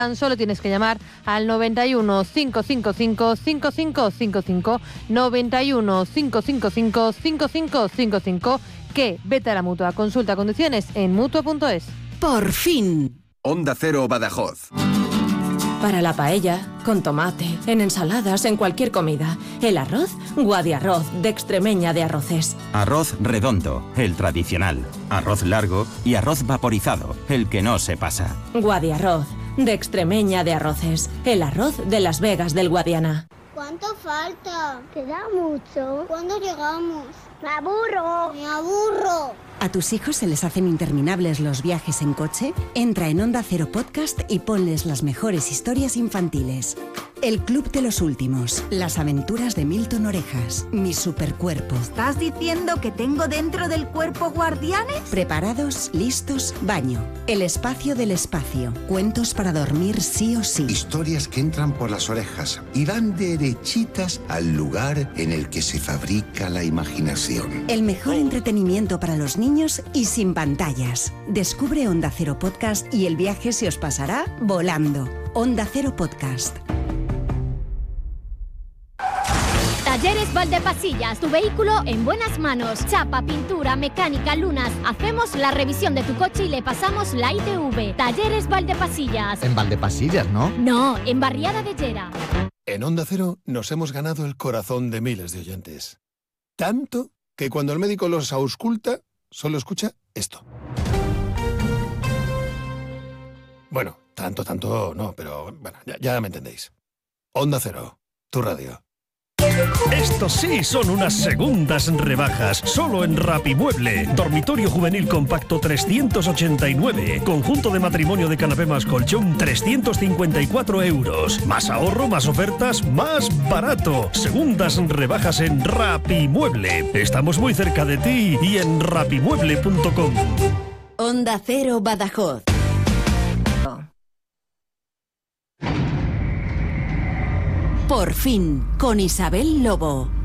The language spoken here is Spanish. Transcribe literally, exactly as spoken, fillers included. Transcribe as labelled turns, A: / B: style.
A: Tan solo tienes que llamar al noventa y uno, cinco cinco cinco, cinco cinco cinco cinco, noventa y uno, cinco cinco cinco, cinco cinco cinco cinco, que vete a la Mutua. Consulta condiciones en mutua punto es.
B: Por fin.
C: Onda Cero Badajoz.
D: Para la paella, con tomate, en ensaladas, en cualquier comida. El arroz, Guadiarroz, de Extremeña de Arroces.
E: Arroz redondo, el tradicional. Arroz largo y arroz vaporizado, el que no se pasa.
D: Guadiarroz, de Extremeña de Arroces. El arroz de Las Vegas del Guadiana.
F: ¿Cuánto falta? Queda mucho. ¿Cuándo llegamos? ¡Me aburro! ¡Me aburro!
B: ¿A tus hijos se les hacen interminables los viajes en coche? Entra en Onda Cero Podcast y ponles las mejores historias infantiles. El Club de los Últimos, las aventuras de Milton Orejas, Mi Supercuerpo.
G: ¿Estás diciendo que tengo dentro del cuerpo guardianes?
B: Preparados, listos, baño. El espacio del espacio, cuentos para dormir sí o sí.
H: Historias que entran por las orejas y van derechitas al lugar en el que se fabrica la imaginación.
B: El mejor entretenimiento para los niños y sin pantallas. Descubre Onda Cero Podcast y el viaje se os pasará volando. Onda Cero Podcast.
I: Talleres Valdepasillas, tu vehículo en buenas manos. Chapa, pintura, mecánica, lunas. Hacemos la revisión de tu coche y le pasamos la I T V. Talleres Valdepasillas.
J: En Valdepasillas, ¿no?
I: No, en Barriada de Llera.
K: En Onda Cero nos hemos ganado el corazón de miles de oyentes. Tanto que cuando el médico los ausculta, solo escucha esto. Bueno, tanto, tanto no, pero bueno, ya, ya me entendéis. Onda Cero, tu radio.
L: Estos sí son unas segundas rebajas, solo en Rapimueble. Dormitorio juvenil compacto trescientos ochenta y nueve. Conjunto de matrimonio de canapé más colchón trescientos cincuenta y cuatro euros. Más ahorro, más ofertas, más barato. Segundas rebajas en Rapimueble. Estamos muy cerca de ti y en rapimueble punto com.
B: Onda Cero Badajoz. Por fin, con Isabel Lobo.